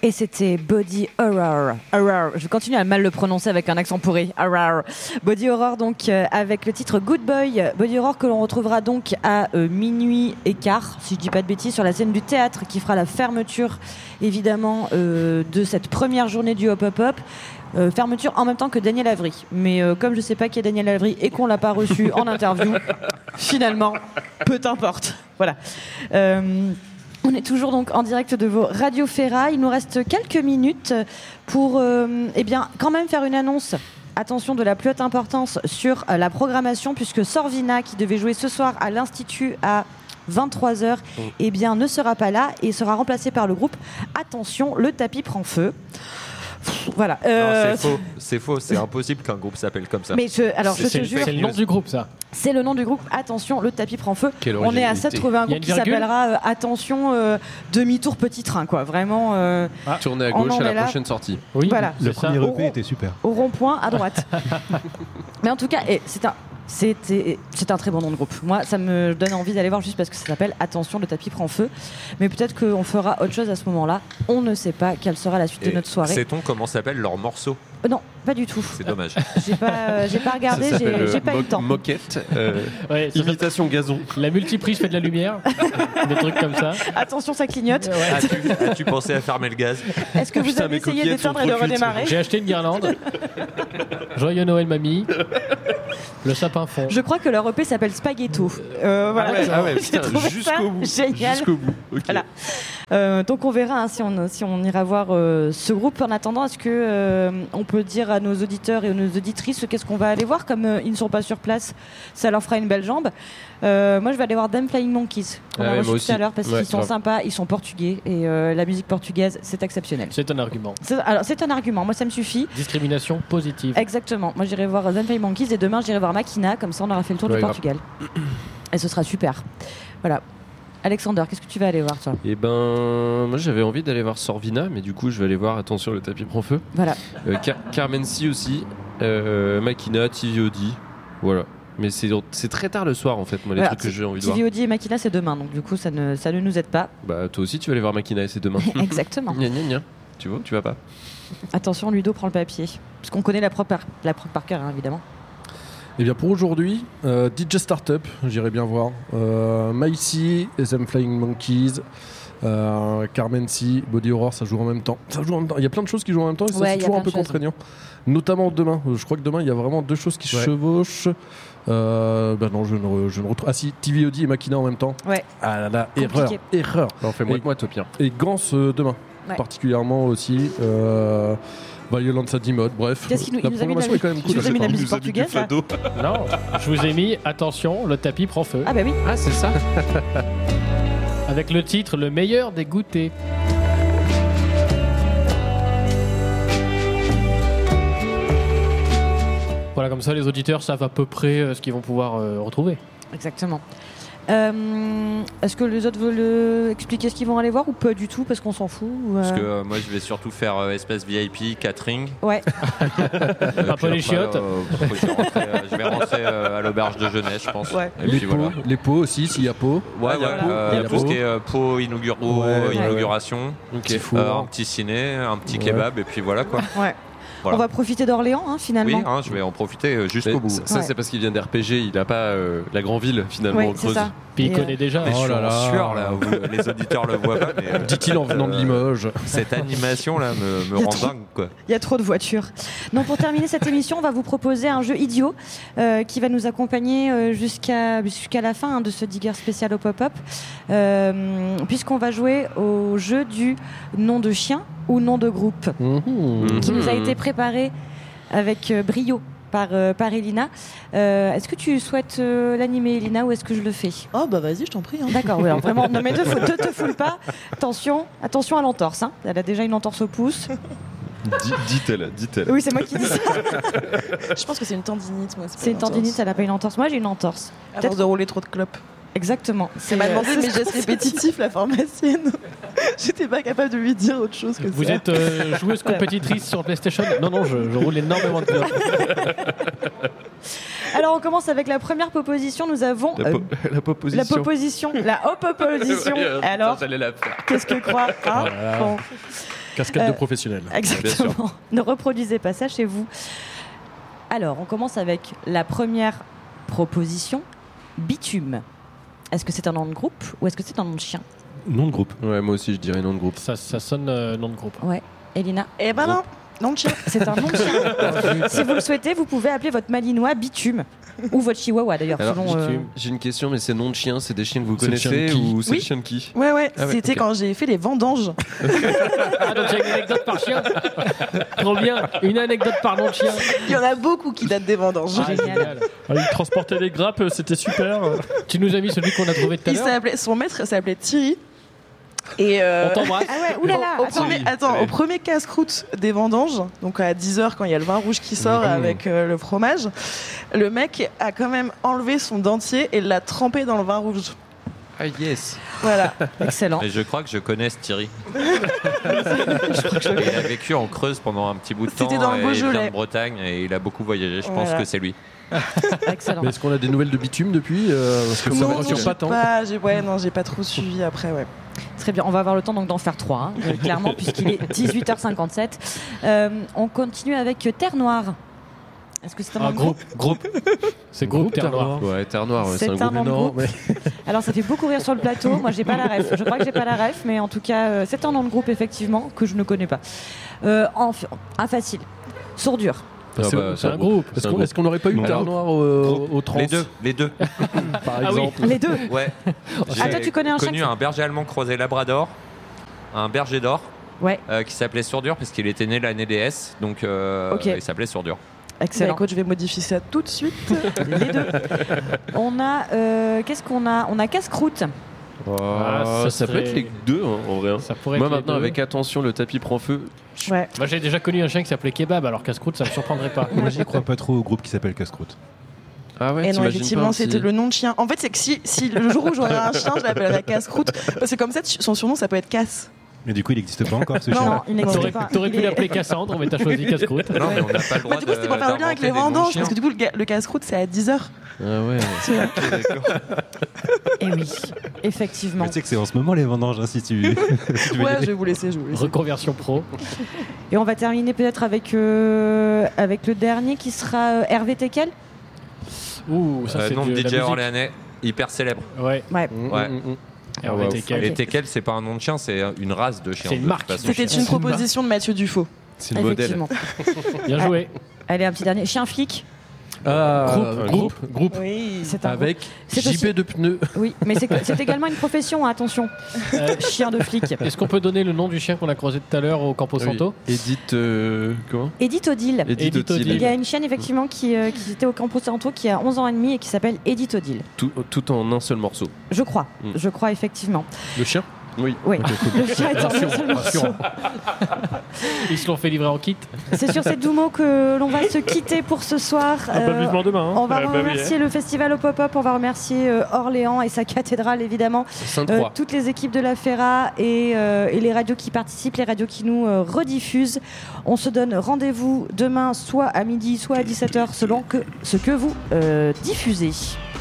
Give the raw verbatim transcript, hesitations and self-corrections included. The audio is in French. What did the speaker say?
Et c'était Body Horror. Horror. Je continue à mal le prononcer avec un accent pourri. Horror. Body Horror, donc, euh, avec le titre Good Boy. Body Horror que l'on retrouvera donc à euh, minuit et quart, si je dis pas de bêtises, sur la scène du théâtre qui fera la fermeture, évidemment, euh, de cette première journée du Hop Hop Hop. Euh, fermeture en même temps que Daniel Avery. Mais euh, comme je sais pas qui est Daniel Avery et qu'on l'a pas reçu en interview, finalement, peu importe. Voilà. Euh, On est toujours donc en direct de vos radios Ferra. Il nous reste quelques minutes pour euh, eh bien, quand même faire une annonce. Attention, de la plus haute importance sur euh, la programmation, puisque Sorvina, qui devait jouer ce soir à l'Institut à vingt-trois heures, oh. eh bien, ne sera pas là et sera remplacé par le groupe Attention, le tapis prend feu. Voilà. Euh... Non, c'est faux. C'est faux. C'est impossible qu'un groupe s'appelle comme ça. Mais je, alors, je c'est, te jure. C'est le nom du groupe, ça. C'est le nom du groupe. Attention, le tapis prend feu. On est à ça de trouver un groupe qui s'appellera euh, Attention, euh, demi-tour petit train, quoi. Vraiment. Euh, ah. Tourner à gauche à la là. prochaine sortie. Oui. Voilà. Le premier E P était super. Au rond-point à droite. Mais en tout cas, et c'est un. C'était, c'est un très bon nom de groupe. Moi, ça me donne envie d'aller voir juste parce que ça s'appelle Attention, le tapis prend feu. Mais peut-être qu'on fera autre chose à ce moment-là. On ne sait pas quelle sera la suite Et de notre soirée. Sait-on comment s'appellent leurs morceaux ? euh, Non, pas du tout. C'est dommage. J'ai pas, euh, j'ai pas regardé, j'ai, j'ai pas mo- eu le temps. Moquette, euh, ouais, imitation gazon. La multiprise fait de la lumière. Des trucs comme ça. Attention, ça clignote. Ouais. As-tu, as-tu pensé à fermer le gaz ? Est-ce que vous Putain, avez mes essayé coquillettes d'éteindre sont et de trop cuites. redémarrer ? J'ai acheté une guirlande. Joyeux Noël, mamie. Le sapin fond. Je crois que leur E P s'appelle Spaghetto. Euh, voilà. Ah ouais, ah ouais, putain, trouvé jusqu'au bout. Génial. Jusqu'au bout. Okay. Voilà. Euh, donc on verra hein, si, on, si on ira voir euh, ce groupe. En attendant, est-ce que euh, on peut dire à nos auditeurs et à nos auditrices qu'est-ce qu'on va aller voir, comme euh, ils ne sont pas sur place, ça leur fera une belle jambe. Euh, moi, je vais aller voir Them Flying Monkeys qu'on ah a ouais, reçu tout à l'heure parce ouais, qu'ils sont grave. sympas, ils sont portugais et euh, la musique portugaise, c'est exceptionnel. C'est un argument. C'est, alors c'est un argument. Moi, ça me suffit. Discrimination positive. Exactement. Moi, j'irai voir Them Flying Monkeys et demain, j'irai voir Makina. Comme ça, on aura fait le tour ouais, du grave. Portugal et ce sera super. Voilà. Alexander, qu'est-ce que tu vas aller voir, toi ? Eh ben, moi j'avais envie d'aller voir Sorvina, mais du coup je vais aller voir Attention, le tapis prend feu. Voilà. Euh, Car- Carmen C aussi, euh, Makina, T V O D, voilà. Mais c'est, c'est très tard le soir en fait, moi les voilà, trucs que j'ai envie de voir. T V O D et Makina, c'est demain, donc du coup ça ne, ça ne nous aide pas. Bah toi aussi tu vas aller voir Makina et c'est demain. Exactement. Gna, gna, gna. Tu vois, tu vas pas. Attention, Ludo prend le papier. Parce qu'on connaît la prog par, la prog par cœur, hein, évidemment. Et bien pour aujourd'hui, euh, D J Startup, j'irai bien voir. Euh, Maïsi, Them Flying Monkeys, euh, Carmen C, Body Horror, ça joue en même temps. Ça joue en même temps. Il y a plein de choses qui jouent en même temps et ça Ouais, c'est toujours un peu choses. contraignant. Notamment demain. Je crois que demain il y a vraiment deux choses qui Ouais. chevauchent. Euh, ben non, je ne, re, je ne retrouve. Ah si, T V O D et Makina en même temps. Ouais. Ah là là, erreur, Compliqué. erreur. Non, fais-moi Et- de moi, toi, Pierre. Et Gans euh, demain, Ouais. particulièrement aussi. Euh, Violence at Mode, bref. Qu'est-ce qu'il nous- la il nous a mis programmation la- est quand même il cool. nous a mis la je sais musique pas. portugaise, là. Non, je vous ai mis attention, le tapis prend feu. Ah bah oui. Ah, c'est ça. Avec le titre Le meilleur des goûters. Voilà, comme ça les auditeurs savent à peu près euh, ce qu'ils vont pouvoir euh, retrouver. Exactement. Euh, est-ce que les autres veulent euh, expliquer ce qu'ils vont aller voir ou pas du tout parce qu'on s'en fout ou, euh... Parce que euh, moi, je vais surtout faire euh, espace V I P, catering. Ouais. Euh, Un peu les puis chiottes. après, euh, je vais rentrer, euh, je vais rentrer euh, à l'auberge de jeunesse, je pense. Ouais. Et Les puis pots, voilà. les pots aussi, s'il y a pot. Ouais, il y a ouais, pot, euh, il y a tout ce pot. qui est euh, pot, inauguro, Ouais, ouais, inauguration, Petit euh, four. un petit ciné, un petit Ouais. kebab, et puis voilà quoi. Ouais. Voilà. On va profiter d'Orléans hein, finalement. Oui, hein, je vais en profiter euh, jusqu'au Mais bout. Ça, ça, Ouais. c'est parce qu'il vient d'R P G, il a pas euh, la grande ville finalement Ouais, en c'est Creuse. ça. Puis il Et, connaît déjà. Mais je Oh suis là en là. sueur là, vous- les auditeurs le voient pas, mais euh, Dit-il en venant de euh, Limoges. cette animation là me, me Il y a rend trop- dingue quoi. Il y a trop de voitures. Non, pour terminer cette émission, on va vous proposer un jeu idiot euh, qui va nous accompagner euh, jusqu'à, jusqu'à la fin hein, de ce Digger spécial au pop-up. Euh, puisqu'on va jouer au jeu du nom de chien ou nom de groupe Mmh. qui nous a Mhm. été préparé avec euh, brio par, euh, par Elina. Euh, est-ce que tu souhaites euh, l'animer, Elina, ou est-ce que je le fais ? Oh bah vas-y, je t'en prie. Hein. D'accord, oui, alors vraiment, non mais ne te, te, te foule pas. Attention, attention à l'entorse. Hein. Elle a déjà une entorse au pouce. Dit- Dit-elle, dit-elle. Oui, c'est moi qui dis ça. Je pense que c'est une tendinite, moi. C'est une tendinite, elle n'a pas une entorse. Moi, j'ai une entorse. À force de rouler trop de clopes. Exactement. Elle m'a demandé euh, mes c'est ce gestes qu'on s'est répétitifs, la pharmacienne. J'étais pas capable de lui dire autre chose que Vous ça. êtes euh, joueuse compétitrice sur PlayStation ? Non, non, je, je roule énormément de clopes. Alors, on commence avec la première proposition. Nous avons La, euh, po- la proposition. la proposition, la hop proposition. Oui, euh, Alors, j'allais la faire. qu'est-ce que croit hein Oh là là. Bon. Casquette Euh, de professionnel. Exactement. Ne reproduisez pas ça chez vous. Alors, on commence avec la première proposition. Bitume. Est-ce que c'est un nom de groupe ou est-ce que c'est un nom de chien? Nom de groupe. Ouais, moi aussi je dirais nom de groupe. Ça, ça sonne euh, nom de groupe. Ouais. Elina, Eh ben non, non de chien. c'est un nom de chien. Si vous le souhaitez, vous pouvez appeler votre malinois Bitume. Ou votre chihuahua d'ailleurs. Alors, selon, euh, Bitume. J'ai une question, mais ces noms de chiens, c'est des chiens que vous C'est le chien de connaissez qui ou c'est Oui. le chien de qui? Ouais, ouais, Ah ouais, c'était ok. quand j'ai fait les vendanges. Ah, donc il y a une anecdote par chien. Trop bien. Une anecdote par nom de chien. Il y en a beaucoup qui datent des vendanges. Ah, génial. Ah, il transportait les grappes, euh, c'était super. Tu nous as mis celui qu'on a trouvé tout à Il l'heure. s'appelait, son maître s'appelait Thierry. Et euh, On t'embrasse. Ah ouais, oulala. au, au attends. premier, attends, au premier casse-croûte des vendanges, donc à dix heures quand il y a le vin rouge qui sort Mmh. avec euh, le fromage, le mec a quand même enlevé son dentier et l'a trempé dans le vin rouge. Ah yes. Voilà. Excellent. Et je crois que je connais ce Thierry. Il a vécu en Creuse pendant un petit bout de temps. C'était dans le et il vient Beaujolais. de Bretagne et il a beaucoup voyagé. Je pense Voilà. que c'est lui. Excellent. Mais est-ce qu'on a des nouvelles de bitume depuis euh, Parce que ça Non, me non, rassure j'ai pas tant. pas, j'ai, ouais, non, j'ai pas trop suivi après, ouais. Très bien, on va avoir le temps donc d'en faire trois, hein, euh, clairement, puisqu'il est dix-huit heures cinquante-sept. Euh, on continue avec Terre Noire. Est-ce que c'est un Ah, nom de groupe groupe. Groupe. C'est groupe, Terre Noire. Ouais, Terre Noire, ouais, C'est c'est un un groupe. nom de Non, groupe. mais Alors ça fait beaucoup rire sur le plateau, moi j'ai pas la ref. Je crois que j'ai pas la ref, mais en tout cas, euh, c'est un nom de groupe effectivement que je ne connais pas. Euh, enf- un facile. Sourdure. Ah c'est- bah, C'est un groupe. est-ce C'est un qu'on groupe. est-ce qu'on n'aurait pas eu Non. Terre Noire euh, au trans Les deux, les deux. par Ah oui. exemple Les deux. Ouais. Ah, toi, tu connais un chien connu qui- un berger allemand croisé labrador, un berger d'or, Ouais, euh, qui s'appelait Sourdure parce qu'il était né l'année des S, donc euh, Ok. il s'appelait Sourdure. Bah, excellent. écoute, je vais modifier ça tout de suite. Les deux. On a, euh, qu'est-ce qu'on a On a casse-croûte. Oh, Ah, ça ça peut serait- être les deux hein, en vrai. hein. Ça pourrait Moi être les maintenant deux. avec attention le tapis prend feu. Ouais. Moi j'ai déjà connu un chien qui s'appelait Kebab, alors casse-croûte ça me surprendrait pas. Moi, j'y crois pas trop au groupe qui s'appelle Casse-Croûte. Ah ouais, Et non, t'imagines effectivement, pas si- c'était le nom de chien. En fait, c'est que si, si le jour où j'aurai un chien, je l'appellerai Casse-Croûte. Parce que comme ça, son surnom, ça peut être Casse. Mais du coup, il n'existe pas encore ce Non, chien. Non, il n'existe T'aurais pas. t'aurais Il pu est- l'appeler Cassandre, mais t'as choisi casse-croûte. Non, mais on n'a pas le droit Bah, du coup, c'était pour de- faire le lien avec d'inventer les des noms de vendanges. chiens. Parce que du coup, le, ga- le casse-croûte, c'est à dix heures. Ah ouais. Ok, d'accord. Eh oui, effectivement. Mais tu sais que c'est en ce moment les vendanges, hein, si tu. si tu veux y Ouais, aller. je vais vous laisser, je vais vous laisser. Reconversion pro. Et on va terminer peut-être avec, euh, avec le dernier qui sera euh, Hervé Tekel. Ouh, ça Euh, c'est nom de de la D J musique. orléanais, hyper célèbre. Ouais. Ouais. Mm, Ouais. mm, mm. Hervé ouais, Tekel. Et Tekel, c'est pas un nom de chien, c'est une race de chien. C'est une de marque. façon de C'était chien. une proposition de Mathieu Dufaux. C'est le modèle. Effectivement. Bien joué. Allez, un petit dernier. Chien flic. Ah, Groupe, groupe, groupe. Oui. C'est un Avec C'est J P aussi- de pneus. groupe. Oui, mais c'est c'est également une profession, hein, attention. Euh, Chien de flic. Est-ce qu'on peut donner le nom du chien qu'on a croisé tout à l'heure au Campo Santo? Edith euh, comment Edith Odile. Edith Edith Odile. Il y a une chienne effectivement qui, euh, qui était au Campo Santo qui a onze ans et demi et qui s'appelle Edith Odile. Tout, tout en un seul morceau. Je crois, Mm. je crois effectivement. Le chien Oui. Oui, le chien est en un Rassurant, seul morceau. rassurant. Ils se l'ont fait livrer en kit. C'est sur ces doux mots que l'on va se quitter pour ce soir. Euh, demain. on va remercier le festival au pop-up, on va remercier euh, Orléans et sa cathédrale évidemment, euh, Sainte-Croix. toutes les équipes de la Ferra et, euh, et les radios qui participent, les radios qui nous euh, rediffusent. On se donne rendez-vous demain soit à midi, soit à dix-sept heures selon que, ce que vous euh, diffusez.